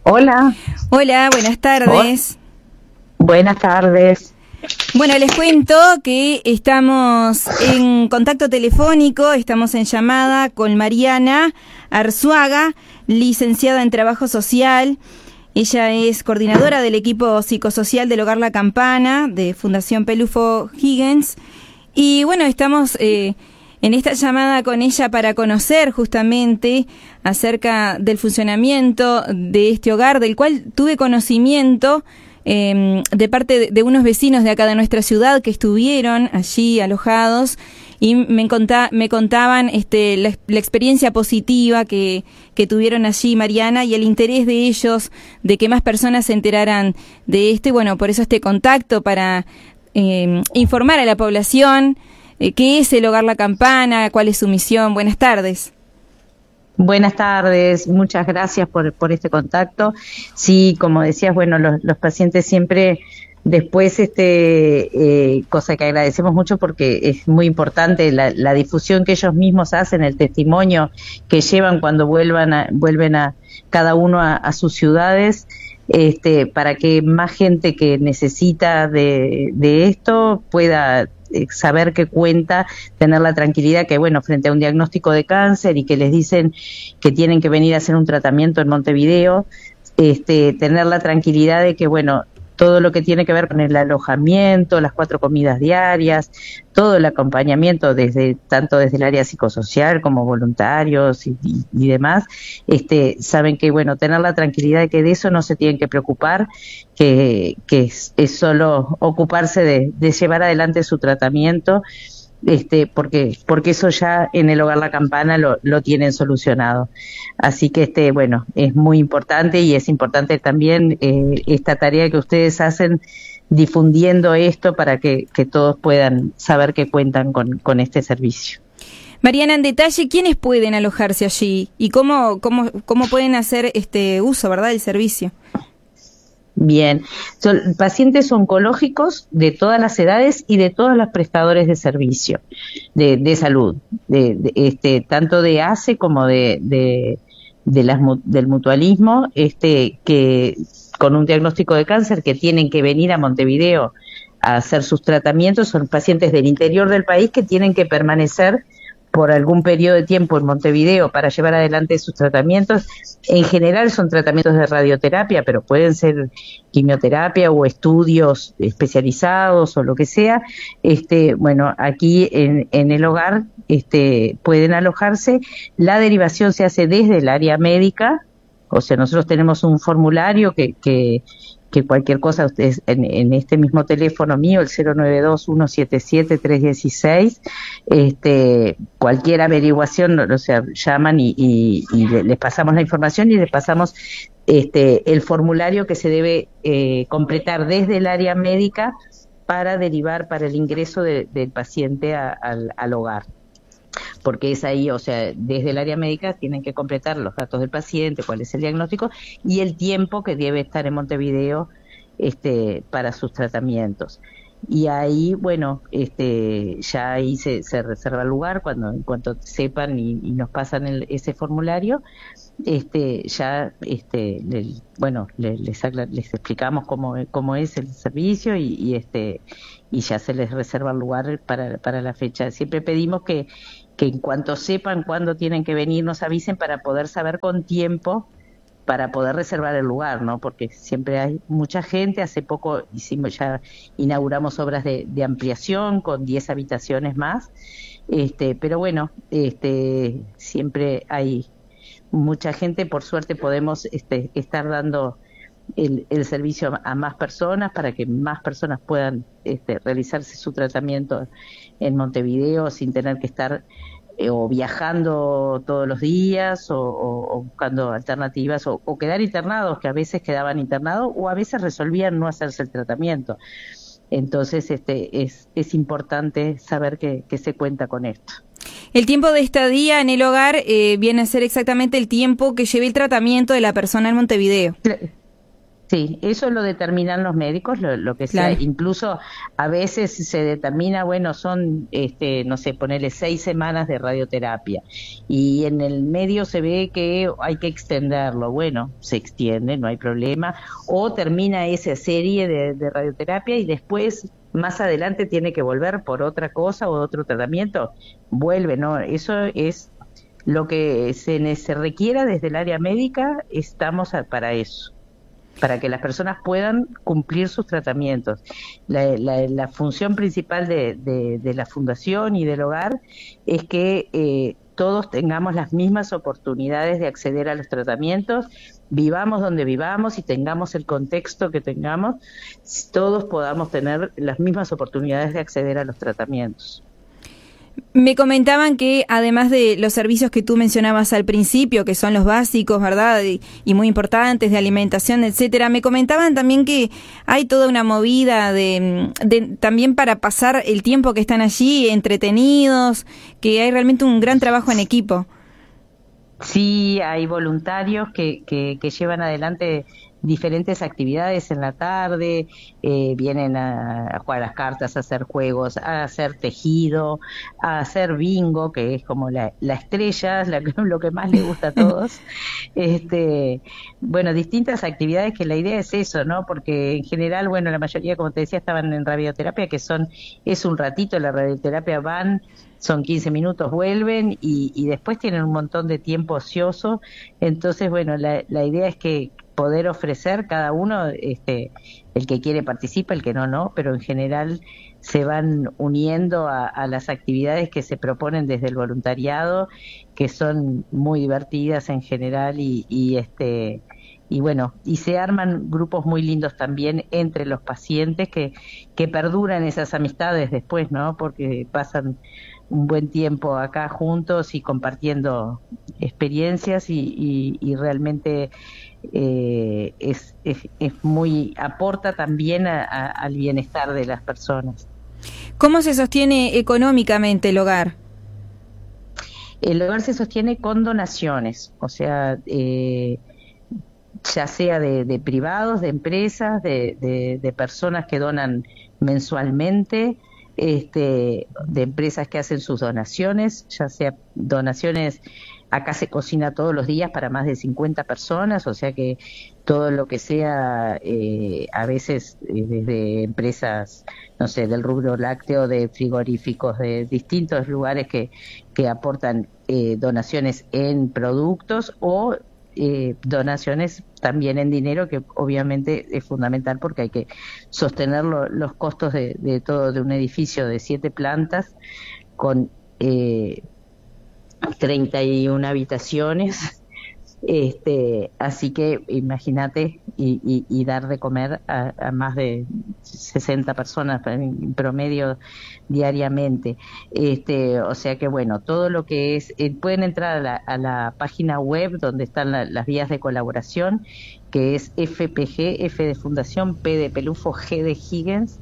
Hola. Hola, buenas tardes. Buenas tardes. Bueno, les cuento que estamos en contacto telefónico, estamos en llamada con Mariana Arzuaga, licenciada en Trabajo Social. Ella es coordinadora del equipo psicosocial del Hogar La Campana, de Fundación Pelufo Higgins. Y bueno, estamos en esta llamada con ella para conocer justamente acerca del funcionamiento de este hogar, del cual tuve conocimiento de parte de unos vecinos de acá de nuestra ciudad que estuvieron allí alojados y me contaban la experiencia positiva que tuvieron allí, Mariana, y el interés de ellos de que más personas se enteraran de esto. Y bueno, por eso este contacto para informar a la población qué es el Hogar La Campana, cuál es su misión. Buenas tardes. Buenas tardes, muchas gracias por este contacto. Sí, como decías, bueno, los pacientes siempre después, cosa que agradecemos mucho porque es muy importante la difusión que ellos mismos hacen, el testimonio que llevan cuando vuelven a cada uno a sus ciudades, para que más gente que necesita de esto pueda saber que cuenta, tener la tranquilidad que, bueno, frente a un diagnóstico de cáncer y que les dicen que tienen que venir a hacer un tratamiento en Montevideo, tener la tranquilidad de que, bueno, todo lo que tiene que ver con el alojamiento, las 4 comidas diarias, todo el acompañamiento tanto desde el área psicosocial como voluntarios y demás, saben que, bueno, tener la tranquilidad de que de eso no se tienen que preocupar, que es solo ocuparse de llevar adelante su tratamiento, porque eso ya en el Hogar La Campana lo tienen solucionado. Así que bueno, es muy importante y es importante también esta tarea que ustedes hacen difundiendo esto para que todos puedan saber que cuentan con este servicio. Mariana, en detalle, ¿quiénes pueden alojarse allí y cómo pueden hacer uso, verdad, del servicio? Bien, son pacientes oncológicos de todas las edades y de todos los prestadores de servicio de salud, tanto de ACE como del mutualismo, que con un diagnóstico de cáncer que tienen que venir a Montevideo a hacer sus tratamientos. Son pacientes del interior del país que tienen que permanecer por algún periodo de tiempo en Montevideo para llevar adelante sus tratamientos. En general son tratamientos de radioterapia, pero pueden ser quimioterapia o estudios especializados o lo que sea. Bueno, aquí en el hogar pueden alojarse. La derivación se hace desde el área médica, o sea, nosotros tenemos un formulario que cualquier cosa, ustedes en este mismo teléfono mío, el 092-177-316, cualquier averiguación, o sea, llaman y les pasamos la información y les pasamos el formulario que se debe completar desde el área médica para derivar para el ingreso del paciente al hogar. Porque es ahí, o sea, desde el área médica tienen que completar los datos del paciente, cuál es el diagnóstico y el tiempo que debe estar en Montevideo para sus tratamientos. Y ahí, bueno, ya ahí se reserva el lugar en cuanto sepan y nos pasan ese formulario, ya, les explicamos cómo es el servicio y ya se les reserva el lugar para la fecha. Siempre pedimos que en cuanto sepan cuándo tienen que venir, nos avisen para poder saber con tiempo, para poder reservar el lugar, ¿no? Porque siempre hay mucha gente. Hace poco inauguramos obras de ampliación con 10 habitaciones más, pero bueno, siempre hay mucha gente. Por suerte podemos estar dando el servicio a más personas para que más personas puedan realizarse su tratamiento en Montevideo sin tener que estar o viajando todos los días o buscando alternativas o quedar internados, que a veces quedaban internados o a veces resolvían no hacerse el tratamiento. Entonces es importante saber que se cuenta con esto. El tiempo de estadía en el hogar viene a ser exactamente el tiempo que lleve el tratamiento de la persona en Montevideo. Sí, eso lo determinan los médicos, lo que sea, Claro. incluso a veces se determina, bueno, son, no sé, ponerle 6 semanas de radioterapia y en el medio se ve que hay que extenderlo, bueno, se extiende, no hay problema, o termina esa serie de radioterapia y después, más adelante, tiene que volver por otra cosa o otro tratamiento, vuelve, ¿no? Eso es lo que se requiera desde el área médica, estamos para eso, para que las personas puedan cumplir sus tratamientos. La función principal de la fundación y del hogar es que todos tengamos las mismas oportunidades de acceder a los tratamientos, vivamos donde vivamos y tengamos el contexto que tengamos, todos podamos tener las mismas oportunidades de acceder a los tratamientos. Me comentaban que además de los servicios que tú mencionabas al principio, que son los básicos, ¿verdad? Y muy importantes, de alimentación, etcétera, me comentaban también que hay toda una movida de también para pasar el tiempo que están allí entretenidos, que hay realmente un gran trabajo en equipo. Sí, hay voluntarios que llevan adelante diferentes actividades en la tarde, vienen a jugar a las cartas, a hacer juegos, a hacer tejido, a hacer bingo, que es como la estrella, lo que más le gusta a todos. Bueno, distintas actividades que la idea es eso, ¿no? Porque en general, bueno, la mayoría, como te decía, estaban en radioterapia, es un ratito, la radioterapia son 15 minutos, vuelven y después tienen un montón de tiempo ocioso. Entonces, bueno, la idea es que poder ofrecer cada uno, el que quiere participa, el que no, pero en general se van uniendo a las actividades que se proponen desde el voluntariado, que son muy divertidas en general y bueno, y se arman grupos muy lindos también entre los pacientes que perduran esas amistades después, ¿no? Porque pasan un buen tiempo acá juntos y compartiendo experiencias y realmente es muy, aporta también al bienestar de las personas. ¿Cómo se sostiene económicamente el hogar? El hogar se sostiene con donaciones, o sea, ya sea de privados, de empresas, de personas que donan mensualmente, de empresas que hacen sus donaciones, ya sea donaciones. Acá se cocina todos los días para más de 50 personas, o sea que todo lo que sea, a veces desde empresas, no sé, del rubro lácteo, de frigoríficos, de distintos lugares que aportan donaciones en productos o donaciones también en dinero, que obviamente es fundamental porque hay que sostener los costos de todo, de un edificio de 7 plantas con 31 habitaciones, así que imagínate y dar de comer a más de 60 personas en promedio diariamente, o sea que bueno, todo lo que es, pueden entrar a la página web donde están las vías de colaboración, que es FPG, F de Fundación, P de Pelufo, G de Higgins,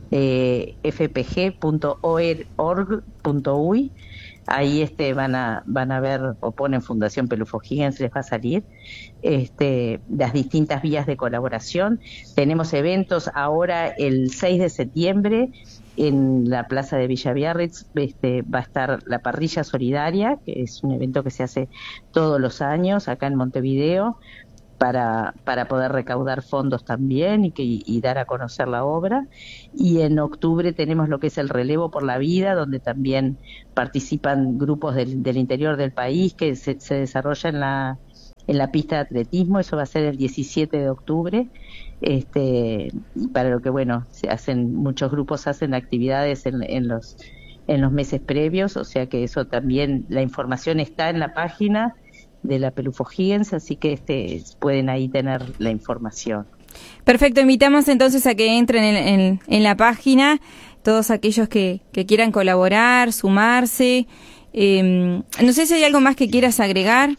fpg.org.uy. Ahí van a ver, o ponen Fundación Pelufo Higgins, les va a salir las distintas vías de colaboración. Tenemos eventos ahora el 6 de septiembre en la plaza de Villa Biarritz, va a estar la parrilla solidaria, que es un evento que se hace todos los años acá en Montevideo para poder recaudar fondos también y dar a conocer la obra. Y en octubre tenemos lo que es el Relevo por la Vida, donde también participan grupos del interior del país que se desarrolla en la pista de atletismo. Eso va a ser el 17 de octubre, para lo que, bueno, muchos grupos hacen actividades en los meses previos, o sea que eso también, la información está en la página de la Pelufo Higgins, así que pueden ahí tener la información. Perfecto, invitamos entonces a que entren en la página todos aquellos que quieran colaborar, sumarse. No sé si hay algo más que quieras agregar.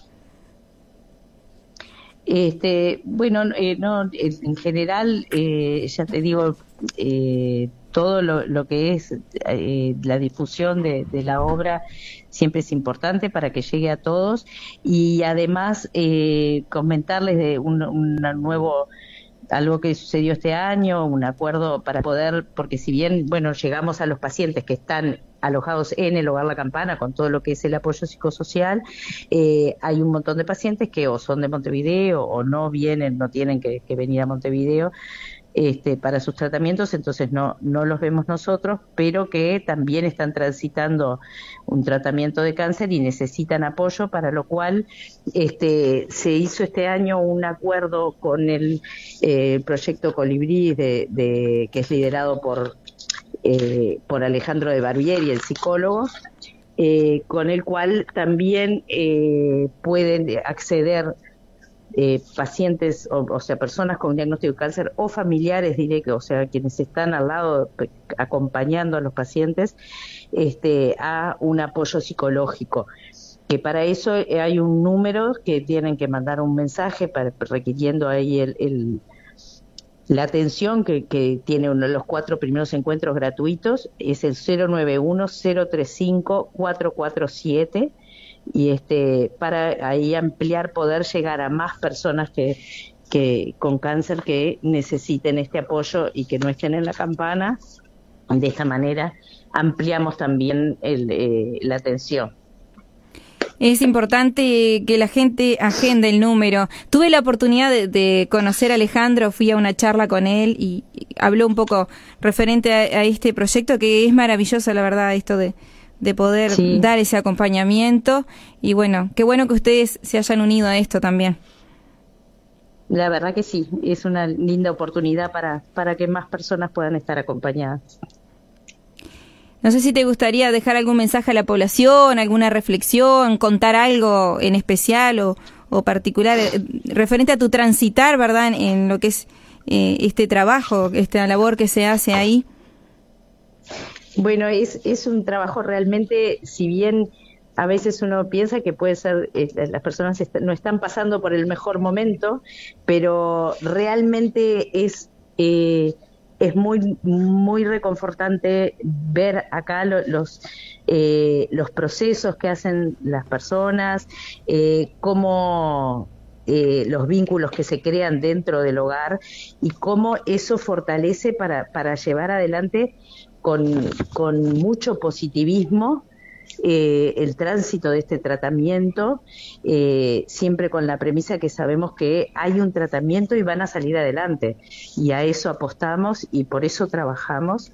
Bueno, no, en general, ya te digo, todo lo que es la difusión de la obra siempre es importante para que llegue a todos, y además comentarles de un nuevo algo que sucedió este año, un acuerdo para poder, porque si bien, bueno, llegamos a los pacientes que están alojados en el Hogar La Campana con todo lo que es el apoyo psicosocial, hay un montón de pacientes que o son de Montevideo o no vienen, no tienen que venir a Montevideo para sus tratamientos, entonces no los vemos nosotros, pero que también están transitando un tratamiento de cáncer y necesitan apoyo, para lo cual se hizo este año un acuerdo con el proyecto Colibrí, que es liderado por Alejandro de Barbieri, el psicólogo, con el cual también pueden acceder pacientes, o sea, personas con diagnóstico de cáncer o familiares directos, o sea, quienes están al lado acompañando a los pacientes, a un apoyo psicológico. Que para eso hay un número que tienen que mandar un mensaje requiriendo ahí la atención que tiene uno de los 4 primeros encuentros gratuitos, es el 091-035-447, y para ahí ampliar, poder llegar a más personas que con cáncer que necesiten este apoyo y que no estén en la campana. De esta manera ampliamos también la atención. Es importante que la gente agende el número. Tuve la oportunidad de conocer a Alejandro, fui a una charla con él y habló un poco referente a este proyecto, que es maravilloso, la verdad, esto de poder dar ese acompañamiento. Y bueno, qué bueno que ustedes se hayan unido a esto también. La verdad que sí, es una linda oportunidad para que más personas puedan estar acompañadas. No sé si te gustaría dejar algún mensaje a la población, alguna reflexión, contar algo en especial o particular referente a tu transitar, ¿verdad?, en lo que es este trabajo, esta labor que se hace ahí. Bueno, es un trabajo realmente, si bien a veces uno piensa que puede ser, las personas no están pasando por el mejor momento, pero realmente es muy, muy reconfortante ver acá los procesos que hacen las personas, cómo los vínculos que se crean dentro del hogar y cómo eso fortalece para llevar adelante con mucho positivismo el tránsito de este tratamiento, siempre con la premisa que sabemos que hay un tratamiento y van a salir adelante, y a eso apostamos y por eso trabajamos,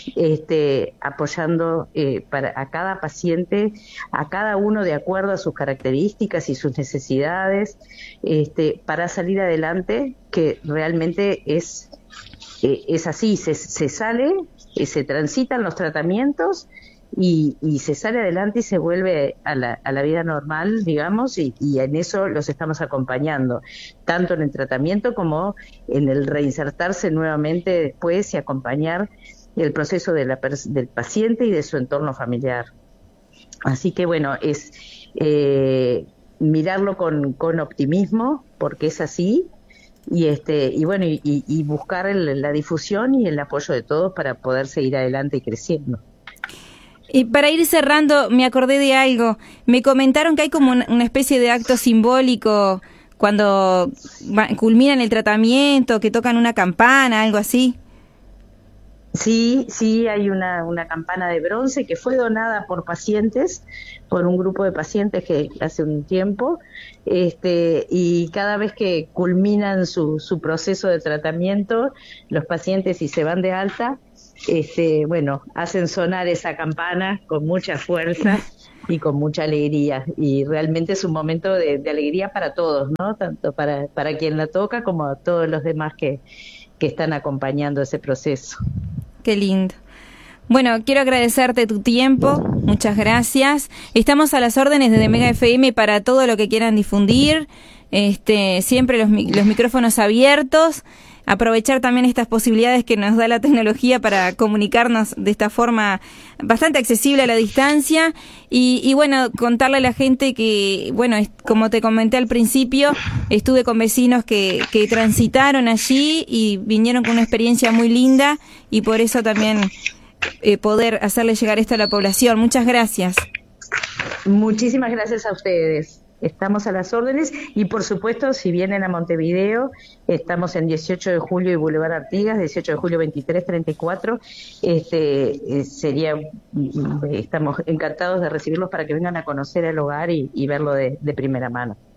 apoyando a cada paciente, a cada uno de acuerdo a sus características y sus necesidades, para salir adelante, que realmente es así, se sale, se transitan los tratamientos y se sale adelante y se vuelve a la vida normal, digamos, y en eso los estamos acompañando, tanto en el tratamiento como en el reinsertarse nuevamente después y acompañar el proceso del paciente y de su entorno familiar. Así que bueno, es mirarlo con optimismo, porque es así, y bueno, y buscar la difusión y el apoyo de todos para poder seguir adelante y creciendo. Y para ir cerrando, me acordé de algo. Me comentaron que hay como una especie de acto simbólico cuando culminan el tratamiento, que tocan una campana, algo así. Sí, hay una campana de bronce que fue donada por pacientes, por un grupo de pacientes que hace un tiempo, y cada vez que culminan su proceso de tratamiento, los pacientes, si se van de alta, bueno, hacen sonar esa campana con mucha fuerza y con mucha alegría, y realmente es un momento de alegría para todos, ¿no? Tanto para quien la toca como a todos los demás que están acompañando ese proceso. Qué lindo. Bueno, quiero agradecerte tu tiempo, muchas gracias. Estamos a las órdenes de Mega FM para todo lo que quieran difundir, siempre los micrófonos abiertos. Aprovechar también estas posibilidades que nos da la tecnología para comunicarnos de esta forma bastante accesible a la distancia y bueno, contarle a la gente que, bueno, como te comenté al principio, estuve con vecinos que transitaron allí y vinieron con una experiencia muy linda y por eso también poder hacerle llegar esto a la población. Muchas gracias. Muchísimas gracias a ustedes. estamos a las órdenes y por supuesto si vienen a Montevideo estamos en 18 de julio y Boulevard Artigas, 18 de julio 2334, estamos encantados de recibirlos para que vengan a conocer el hogar y verlo de primera mano.